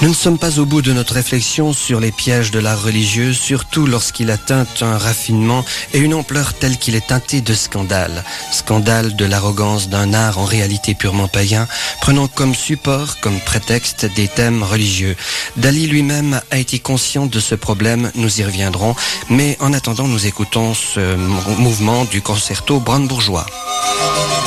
Nous ne sommes pas au bout de notre réflexion sur les pièges de l'art religieux, surtout lorsqu'il atteint un raffinement et une ampleur telle qu'il est teinté de scandale. Scandale de l'arrogance d'un art en réalité purement païen, prenant comme support, comme prétexte des thèmes religieux. Dali lui-même a été conscient de ce problème, nous y reviendrons, mais en attendant nous écoutons ce mouvement du concerto brandebourgeois.